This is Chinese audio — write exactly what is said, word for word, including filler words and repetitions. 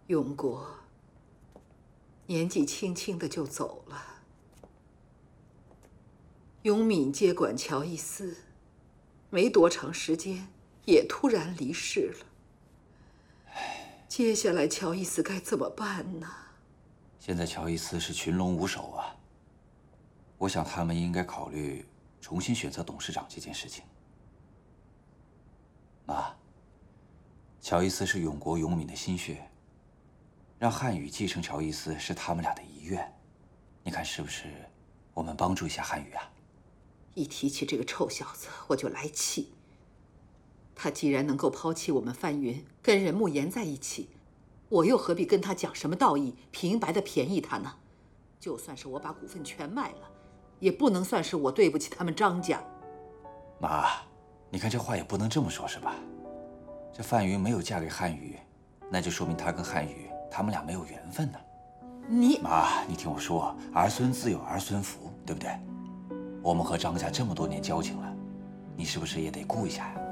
永国年纪轻轻的就走了，永敏接管乔伊斯，没多长时间也突然离世了。接下来乔伊斯该怎么办呢？ 现在乔伊斯是群龙无首啊，我想他们应该考虑重新选择董事长这件事情。妈，乔伊斯是永国永敏的心血。 让汉语继承乔伊斯是他们俩的遗愿，你看是不是？我们帮助一下汉语啊！ 一提起这个臭小子，我就来气。他既然能够抛弃我们范云，跟任慕言在一起，我又何必跟他讲什么道义，平白的便宜他呢？就算是我把股份全卖了，也不能算是我对不起他们张家。 妈，你看这话也不能这么说，是吧？这范云没有嫁给汉语，那就说明他跟汉语。 他们俩没有缘分呢。 你妈，你听我说，儿孙自有儿孙福，对不对？我们和张家这么多年交情了，你是不是也得顾一下呀？